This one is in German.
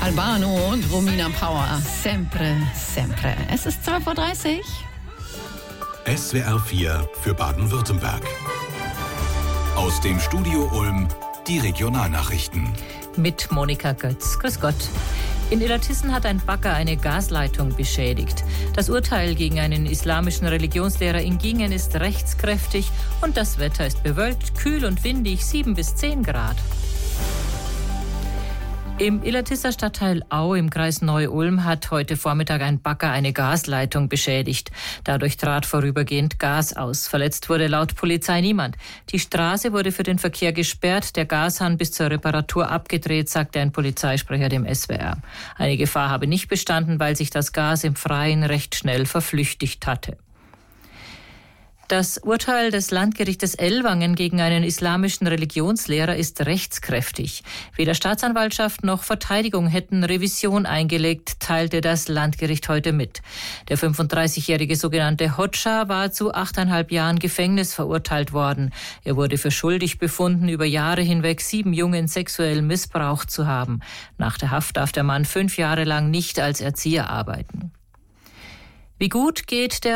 Albano und Romina Power. Sempre, sempre. Es ist 12:30 Uhr. SWR 4 für Baden-Württemberg. Aus dem Studio Ulm die Regionalnachrichten. Mit Monika Götz. Grüß Gott. In Illertissen hat ein Bagger eine Gasleitung beschädigt. Das Urteil gegen einen islamischen Religionslehrer in Gingen ist rechtskräftig und das Wetter ist bewölkt, kühl und windig, 7 bis 10 Grad. Im Illertisser Stadtteil Au im Kreis Neu-Ulm hat heute Vormittag ein Bagger eine Gasleitung beschädigt. Dadurch trat vorübergehend Gas aus. Verletzt wurde laut Polizei niemand. Die Straße wurde für den Verkehr gesperrt, der Gashahn bis zur Reparatur abgedreht, sagte ein Polizeisprecher dem SWR. Eine Gefahr habe nicht bestanden, weil sich das Gas im Freien recht schnell verflüchtigt hatte. Das Urteil des Landgerichtes Ellwangen gegen einen islamischen Religionslehrer ist rechtskräftig. Weder Staatsanwaltschaft noch Verteidigung hätten Revision eingelegt, teilte das Landgericht heute mit. Der 35-jährige sogenannte Hoxha war zu 8,5 Jahren Gefängnis verurteilt worden. Er wurde für schuldig befunden, über Jahre hinweg 7 Jungen sexuell missbraucht zu haben. Nach der Haft darf der Mann 5 Jahre lang nicht als Erzieher arbeiten. Wie gut geht der